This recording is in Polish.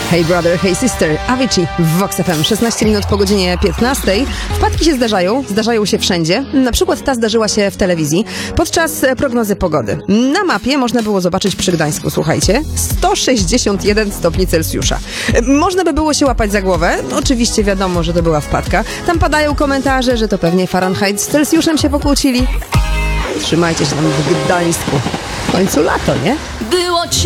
Hey brother, hey sister, Avicii w Vox FM. 16 minut po godzinie 15. Wpadki się zdarzają się wszędzie. Na przykład ta zdarzyła się w telewizji podczas prognozy pogody. Na mapie można było zobaczyć przy Gdańsku, słuchajcie, 161 stopni Celsjusza. Można by było się łapać za głowę. Oczywiście wiadomo, że to była wpadka. Tam padają komentarze, że to pewnie Fahrenheit z Celsjuszem się pokłócili. Trzymajcie się tam w Gdańsku. W końcu lato, nie? Było